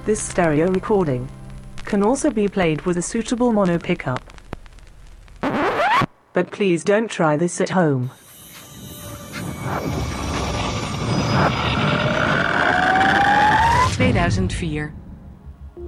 This stereo recording can also be played with a suitable mono pickup. But please don't try this at home. 2004